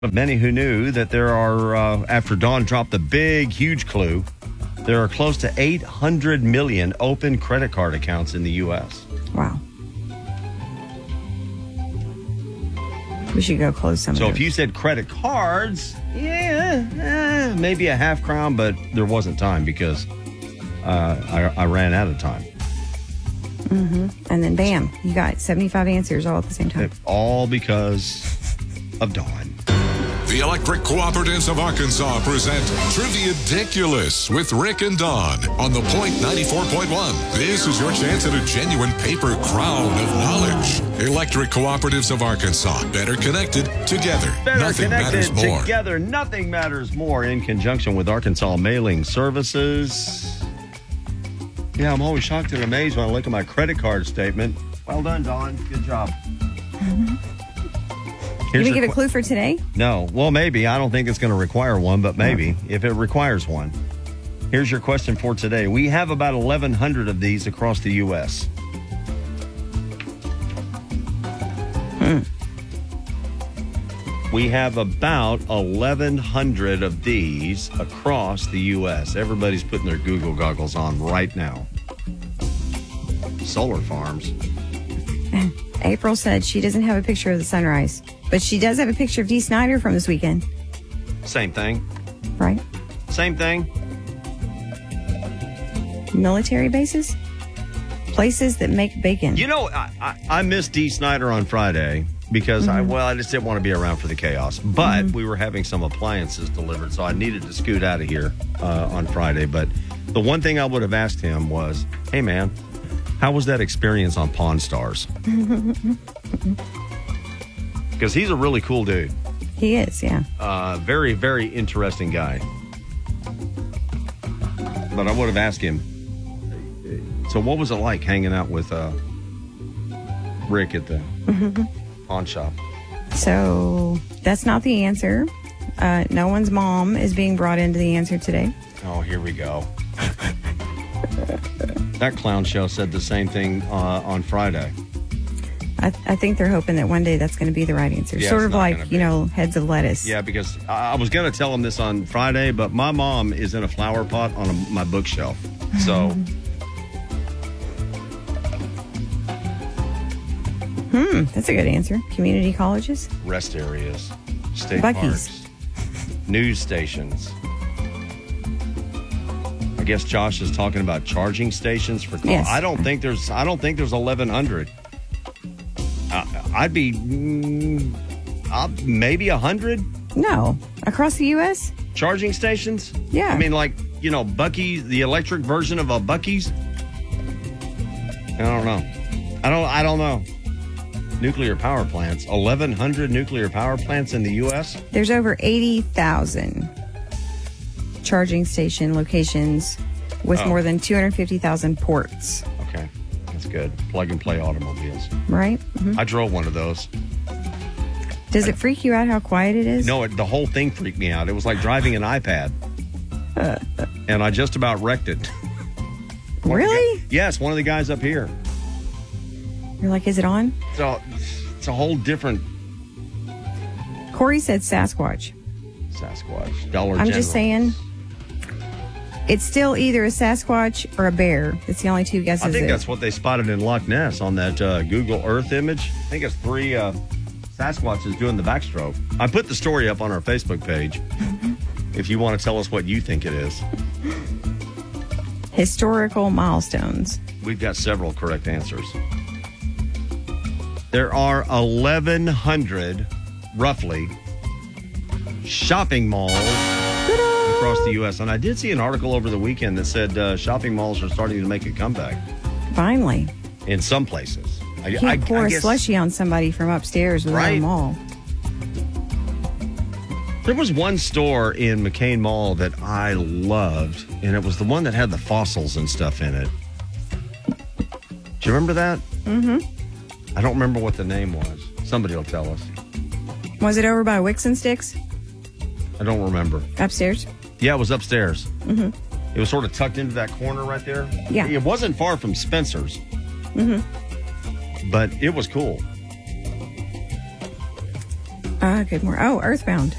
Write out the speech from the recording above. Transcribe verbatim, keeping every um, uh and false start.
But many who knew that there are, uh, after Dawn dropped the big, huge clue, there are close to eight hundred million open credit card accounts in the U S. Wow. We should go close some so of So if you said credit cards, yeah, eh, maybe a half crown, but there wasn't time because uh, I, I ran out of time. Mm-hmm. And then bam, you got seventy-five answers all at the same time. All because of Dawn. The Electric Cooperatives of Arkansas present Trivia-diculous with Rick and Dawn on The Point ninety-four point one. This is your chance at a genuine paper crown of knowledge. Electric Cooperatives of Arkansas. Better connected together. Better Nothing connected matters more. Together. Nothing matters more in conjunction with Arkansas Mailing Services. Yeah, I'm always shocked and amazed when I look at my credit card statement. Well done, Dawn. Good job. Mm-hmm. Did we get a clue for today? No. Well, maybe. I don't think it's going to require one, but maybe if it requires one. Here's your question for today. We have about eleven hundred of these across the U S. Hmm. We have about eleven hundred of these across the U S. Everybody's putting their Google goggles on right now. Solar farms. April said she doesn't have a picture of the sunrise, but she does have a picture of Dee Snider from this weekend. Same thing. Right? Same thing. Military bases? Places that make bacon. You know, I, I, I missed Dee Snider on Friday because, mm-hmm. I well, I just didn't want to be around for the chaos. But mm-hmm. we were having some appliances delivered, so I needed to scoot out of here uh, on Friday. But the one thing I would have asked him was, hey, man, how was that experience on Pawn Stars? Because he's a really cool dude. He is, yeah. Uh, very, very interesting guy. But I would have asked him, so what was it like hanging out with uh, Rick at the mm-hmm. pawn shop? So that's not the answer. Uh, no one's mom is being brought into the answer today. Oh, here we go. That clown show said the same thing uh, on Friday. I, th- I think they're hoping that one day that's going to be the right answer. Yeah, sort of like, you know, heads of lettuce. Yeah, because I, I was going to tell them this on Friday, but my mom is in a flower pot on a, my bookshelf. So. hmm, that's a good answer. Community colleges? Rest areas. State Buc-ee's. parks. News stations. I guess Josh is talking about charging stations for cars. Yes. I don't think there's. I don't think there's eleven hundred. Uh, I'd be mm, uh, maybe a hundred. No, across the U S charging stations. Yeah, I mean, like you know, Buc-ee's, the electric version of a Buc-ee's. I don't know. I don't. I don't know. Nuclear power plants. eleven hundred nuclear power plants in the U S. There's over eighty thousand. Charging station locations with oh. more than two hundred fifty thousand ports. Okay, that's good. Plug and play automobiles. Right? Mm-hmm. I drove one of those. Does it freak you out how quiet it is? No, it, the whole thing freaked me out. It was like driving an iPad. Uh, and I just about wrecked it. Really? Guy, yes, one of the guys up here. You're like, is it on? So it's a whole different. Corey said Sasquatch. Sasquatch. Dollar I'm General. just saying. It's still either a Sasquatch or a bear. It's the only two guesses. I think there. that's what they spotted in Loch Ness on that uh, Google Earth image. I think it's three uh, Sasquatches doing the backstroke. I put the story up on our Facebook page if you want to tell us what you think it is. Historical milestones. We've got several correct answers. There are eleven hundred, roughly, shopping malls across the U S. And I did see an article over the weekend that said uh, shopping malls are starting to make a comeback. Finally. In some places. I, you can't I, pour I a guess, slushie on somebody from upstairs without right? a mall. There was one store in McCain Mall that I loved, and it was the one that had the fossils and stuff in it. Do you remember that? Mm-hmm. I don't remember what the name was. Somebody will tell us. Was it over by Wicks and Sticks? I don't remember. Upstairs? Yeah, it was upstairs. Mm-hmm. It was sort of tucked into that corner right there. Yeah. It wasn't far from Spencer's. Mm-hmm. But it was cool. Uh, good more. Oh, Earthbound.